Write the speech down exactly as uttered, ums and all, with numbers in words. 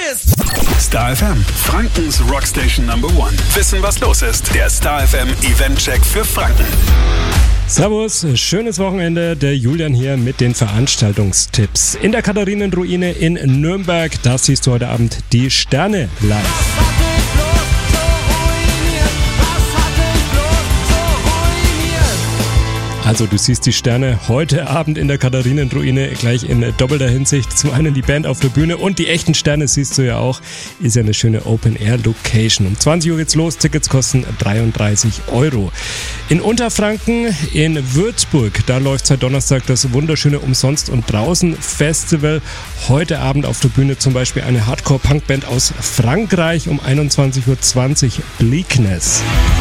ist Star F M, Frankens Rockstation Number One. Wissen, was los ist. Der Star F M Eventcheck für Franken. Servus, schönes Wochenende. Der Julian hier mit den Veranstaltungstipps. In der Katharinenruine in Nürnberg, da siehst du heute Abend die Sterne live. Also du siehst die Sterne heute Abend in der Katharinenruine gleich in doppelter Hinsicht. Zum einen die Band auf der Bühne und die echten Sterne siehst du ja auch. Ist ja eine schöne Open-Air-Location. Um zwanzig Uhr geht's los, Tickets kosten dreiunddreißig Euro. In Unterfranken, in Würzburg, da läuft seit Donnerstag das wunderschöne Umsonst- und Draußen-Festival. Heute Abend auf der Bühne zum Beispiel eine Hardcore-Punk-Band aus Frankreich um einundzwanzig Uhr zwanzig, Bleakness.